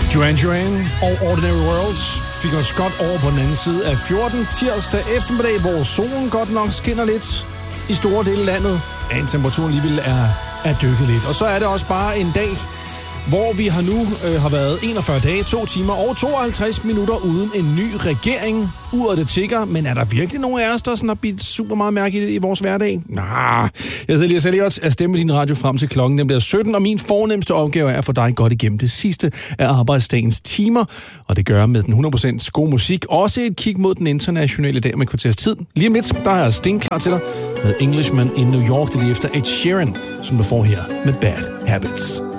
Duran Duran og Ordinary World fik os godt over på den anden side af 14 tirsdag eftermiddag, hvor solen godt nok skinner lidt i store dele af landet, men temperaturen alligevel er dykket lidt. Og så er det også bare en dag, hvor vi har været 41 dage, 2 timer og 52 minutter uden en ny regering. Uret det tigger, men er der virkelig nogen af os, der sådan har bidt super meget mærke i vores hverdag? Jeg hedder Elias Elliot, at stemme din radio frem til klokken. Den bliver 17, og min fornemmeste opgave er at få dig godt igennem det sidste af arbejdsdagens timer. Og det gør med den 100% gode musik. Også et kig mod den internationale dag om et kvarters tid. Lige om lidt, der er jeg stenklar til dig med Englishman in New York, det lige efter Ed Sheeran, som du får her med Bad Habits.